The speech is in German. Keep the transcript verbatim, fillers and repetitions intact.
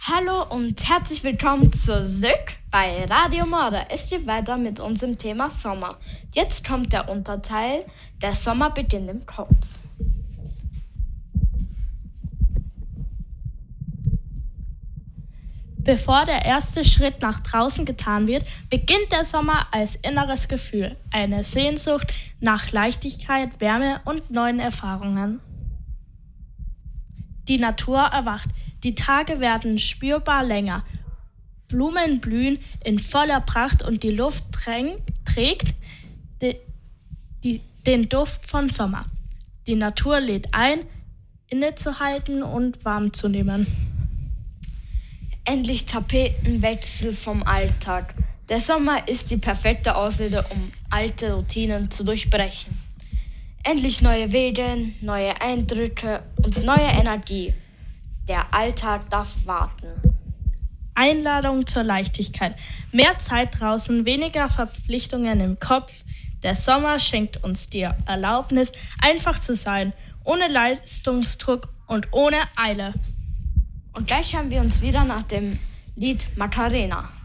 Hallo und herzlich willkommen zurück bei Radio Mörder. Es geht weiter mit unserem Thema Sommer. Jetzt kommt der Unterteil, der Sommer beginnt im Kopf. Bevor der erste Schritt nach draußen getan wird, beginnt der Sommer als inneres Gefühl, eine Sehnsucht nach Leichtigkeit, Wärme und neuen Erfahrungen. Die Natur erwacht, die Tage werden spürbar länger, Blumen blühen in voller Pracht und die Luft träng, trägt de, die, den Duft von Sommer. Die Natur lädt ein, innezuhalten und warm zu nehmen. Endlich Tapetenwechsel vom Alltag. Der Sommer ist die perfekte Ausrede, um alte Routinen zu durchbrechen. Endlich neue Wege, neue Eindrücke und neue Energie. Der Alltag darf warten. Einladung zur Leichtigkeit. Mehr Zeit draußen, weniger Verpflichtungen im Kopf. Der Sommer schenkt uns die Erlaubnis, einfach zu sein, ohne Leistungsdruck und ohne Eile. Und gleich hören wir uns wieder nach dem Lied Macarena.